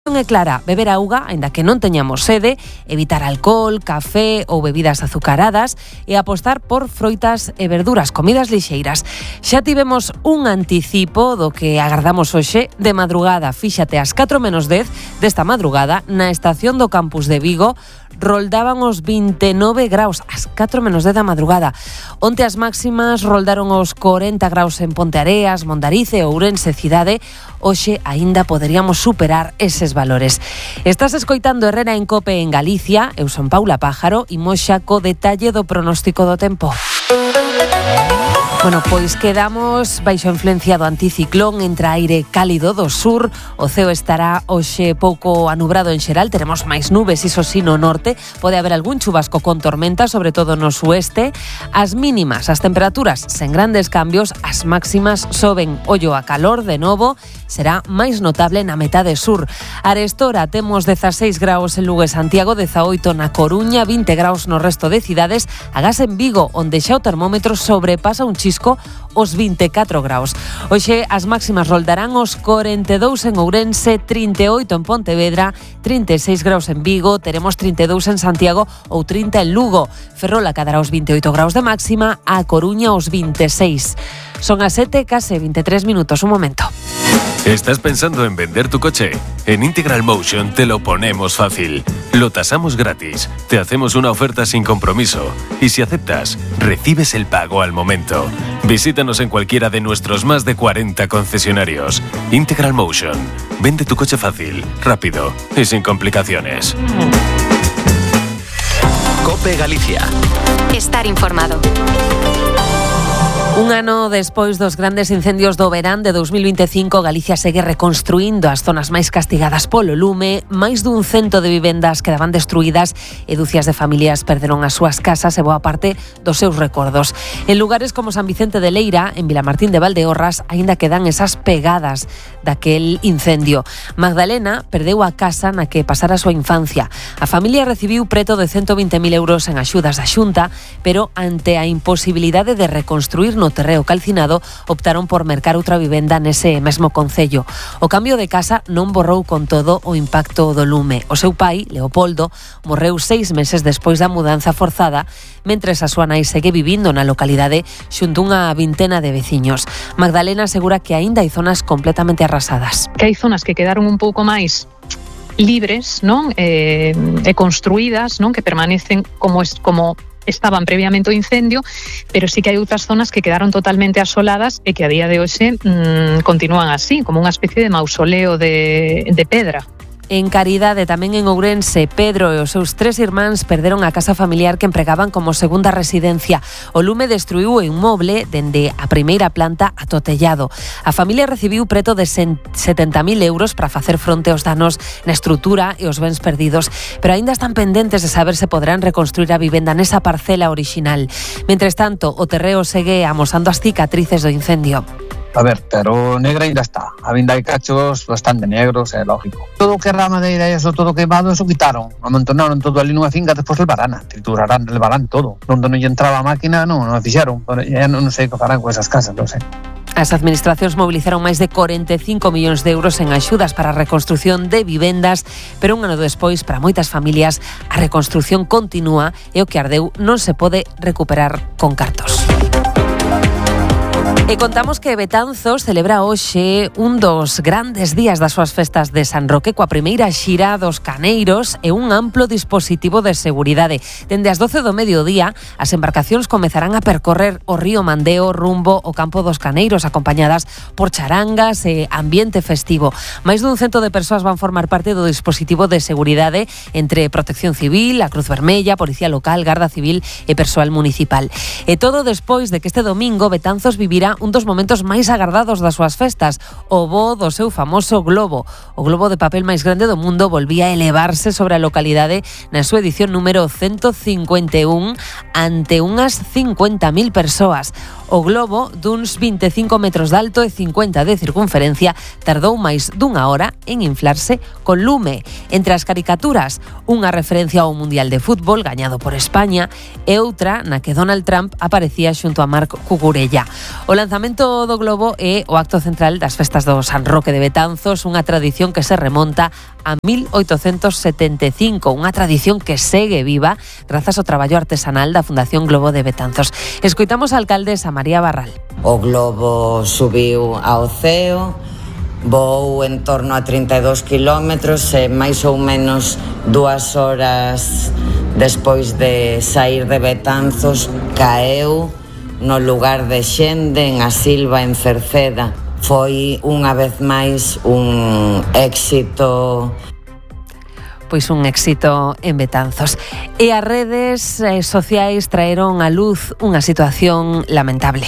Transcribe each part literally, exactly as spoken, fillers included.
É clara, beber auga, aínda que non teñamos sede, evitar alcohol, café ou bebidas azucaradas e apostar por froitas e verduras, comidas lixeiras. Xa tivemos un anticipo do que agardamos hoxe de madrugada. Fíxate, ás catro menos dez desta madrugada, na estación do campus de Vigo, roldaban os vinte e nove graus, ás catro menos dez da madrugada. Onte as máximas roldaron os corenta graus en Ponteareas, Mondarize, Ourense, Cidade. Hoxe aínda poderíamos superar eses valores. Estás escoitando Herrera en Cope en Galicia. Eu son Paula Pájaro e moxa co detalle do pronóstico do tempo. Bueno, pois quedamos baixo a influencia do anticiclón, entre aire cálido do sur. O ceo estará hoxe pouco anubrado en xeral, teremos máis nubes, iso sí, no norte. Pode haber algún chubasco con tormenta, sobre todo no sueste. As mínimas, as temperaturas sen grandes cambios, as máximas soben. Ollo a calor de novo, será máis notable na metade sur. Arestora temos dezaseis graus en Lugo e Santiago, dezaoito na Coruña, vinte graus no resto de cidades, agás en Vigo, onde xa o termómetro sobrepasa un chisco os vinte e catro graus. Hoxe as máximas roldarán os corenta e dous en Ourense, trinta e oito en Pontevedra, trinta e seis graus en Vigo, teremos trinta e dous en Santiago ou trinta en Lugo. Ferrol acadará os vinte e oito graus de máxima, a Coruña os vinte e seis. Son as sete, case vinte e tres minutos, un momento. ¿Estás pensando en vender tu coche? En Integral Motion te lo ponemos fácil. Lo tasamos gratis, te hacemos una oferta sin compromiso y si aceptas, recibes el pago al momento. Visítanos en cualquiera de nuestros más de cuarenta concesionarios. Integral Motion. Vende tu coche fácil, rápido y sin complicaciones. Cope Galicia. Estar informado. Un ano despois dos grandes incendios do verán de dos mil vinte e cinco, Galicia segue reconstruindo as zonas máis castigadas polo lume. Máis dun cento de vivendas quedaban destruídas e dúcias de familias perderon as súas casas e boa parte dos seus recordos. En lugares como San Vicente de Leira, en Vilamartín de Valdeorras, aínda quedan esas pegadas daquel incendio. Magdalena perdeu a casa na que pasara a súa infancia. A familia recibiu preto de cento vinte mil euros en axudas da Xunta, pero ante a imposibilidade de reconstruir no terreo calcinado, optaron por mercar outra vivenda nese mesmo concello. O cambio de casa non borrou con todo o impacto do lume. O seu pai, Leopoldo, morreu seis meses despois da mudanza forzada, mentres a súa nai segue vivindo na localidade xunto unha vintena de veciños. Magdalena asegura que aínda hai zonas completamente arrasadas. Que hai zonas que quedaron un pouco máis libres, non? Eh, e construídas, non? Que permanecen como es, como estaban previamente o incendio, pero sí que hai outras zonas que quedaron totalmente asoladas e que a día de hoxe mmm, continúan así, como unha especie de mausoleo de, de pedra. En Caridade, tamén en Ourense, Pedro e os seus tres irmáns perderon a casa familiar que empregaban como segunda residencia. O lume destruiu un moble dende a primeira planta ata o tellado. A familia recibiu preto de setenta mil euros para facer fronte aos danos na estrutura e os bens perdidos, pero aínda están pendentes de saber se poderán reconstruir a vivenda nesa parcela orixinal. Mentres tanto, o terreo segue amosando as cicatrices do incendio. A ver, pero negra ainda está. A vinda hai cachos bastante negros, é lógico. Todo o que era madeira e eso, todo queimado, eso quitaron. Amontonaron todo ali nunha finca, despois levarán, triturarán, levarán todo. Donde non lle entraba a máquina, non, non fixeron. Ya non sei que farán con esas casas, non sei. As administracións mobilizaron máis de corenta e cinco millóns de euros en axudas para a reconstrución de vivendas, pero un ano despois, para moitas familias, a reconstrución continúa e o que ardeu non se pode recuperar con cartos. E contamos que Betanzos celebra hoxe un dos grandes días das súas festas de San Roque coa primeira xira dos caneiros e un amplo dispositivo de seguridade. Dende as doce do mediodía, as embarcacións comezarán a percorrer o río Mandeo rumbo ao campo dos caneiros, acompañadas por charangas e ambiente festivo. Máis dun cento de persoas van formar parte do dispositivo de seguridade entre Protección Civil, a Cruz Vermella, Policía Local, Garda Civil e persoal municipal. E todo despois de que este domingo Betanzos vivirá un dos momentos máis agardados das súas festas, o voo do seu famoso globo. O globo de papel máis grande do mundo volvía a elevarse sobre a localidade na súa edición número ciento cincuenta e un ante unhas cincuenta mil persoas. O globo, duns veinticinco metros de alto e cincuenta de circunferencia, tardou máis dunha hora en inflarse con lume. Entre as caricaturas, unha referencia ao Mundial de Fútbol gañado por España e outra na que Donald Trump aparecía xunto a Marc Cucurella. O lanzamento do globo é o acto central das festas do San Roque de Betanzos, unha tradición que se remonta a mil oitocentos setenta e cinco, unha tradición que segue viva grazas ao traballo artesanal da Fundación Globo de Betanzos. Escoitamos a alcaldesa María Barral. O globo subiu ao ceo, voou en torno a trinta e dous kilómetros e máis ou menos dúas horas despois de sair de Betanzos caeu no lugar de Xende, en a Silva, en Cerceda. Foi unha vez máis un éxito. Pois un éxito en Betanzos. E as redes eh, sociais traeron á luz unha situación lamentable.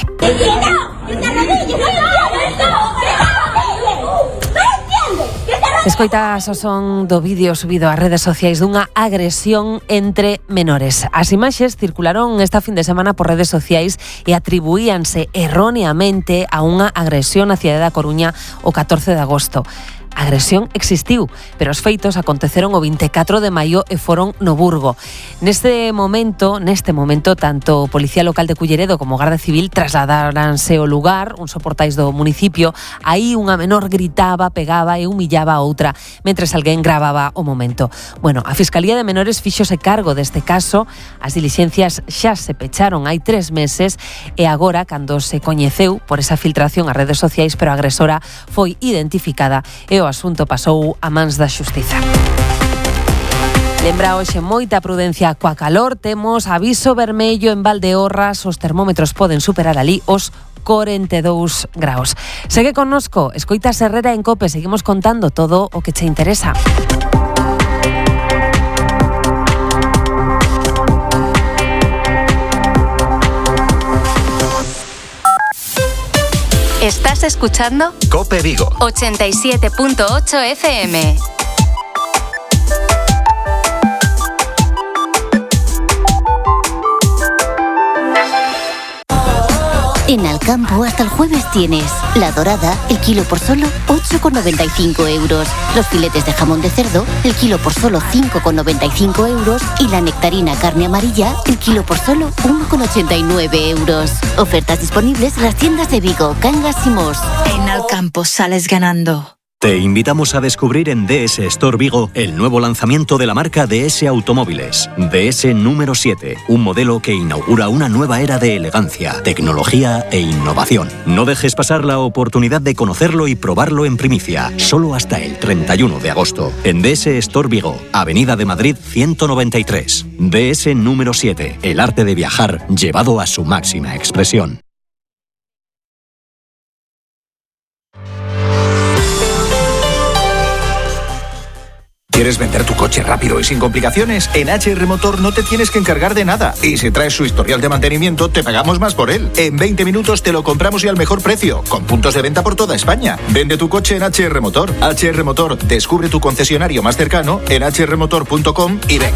Escoitas o son do vídeo subido ás redes sociais dunha agresión entre menores. As imaxes circularon esta fin de semana por redes sociais e atribuíanse erróneamente a unha agresión na cidade da Coruña o catorce de agosto. A agresión existiu, pero os feitos aconteceron o vinte e catro de maio e foron no Burgo. Neste momento, neste momento, tanto o Policía Local de Culleredo como o Garda Civil trasladaranse ao lugar, uns soportais do municipio. Aí unha menor gritaba, pegaba e humillaba a outra, mentres alguén gravaba o momento. Bueno, a Fiscalía de Menores fíxose cargo deste caso, as dilixencias xa se pecharon hai tres meses e agora, cando se coñeceu por esa filtración ás redes sociais, pero a agresora foi identificada e o asunto pasou a mans da xustiza. Lembra hoxe moita prudencia coa calor, temos aviso vermello en Valdeorras, os termómetros poden superar ali os corenta e dous graus. Segue connosco, escoitas Herrera en Cope, seguimos contando todo o que che interesa. Estás escuchando Cope Vigo ochenta y siete punto ocho F M. En Alcampo hasta el jueves tienes la dorada, el kilo por solo ocho con noventa y cinco euros. Los filetes de jamón de cerdo, el kilo por solo cinco con noventa y cinco euros. Y la nectarina carne amarilla, el kilo por solo uno con ochenta y nueve euros. Ofertas disponibles en las tiendas de Vigo, Cangas y Mos. En Alcampo sales ganando. Te invitamos a descubrir en D S Store Vigo el nuevo lanzamiento de la marca D S Automóviles. D S número siete, un modelo que inaugura una nueva era de elegancia, tecnología e innovación. No dejes pasar la oportunidad de conocerlo y probarlo en primicia, solo hasta el treinta y uno de agosto. En D S Store Vigo, Avenida de Madrid ciento noventa y tres. D S número siete, el arte de viajar llevado a su máxima expresión. ¿Quieres vender tu coche rápido y sin complicaciones? En H R Motor no te tienes que encargar de nada. Y si traes su historial de mantenimiento, te pagamos más por él. En veinte minutos te lo compramos y al mejor precio, con puntos de venta por toda España. Vende tu coche en H R Motor. H R Motor, descubre tu concesionario más cercano en h r motor punto com y ven.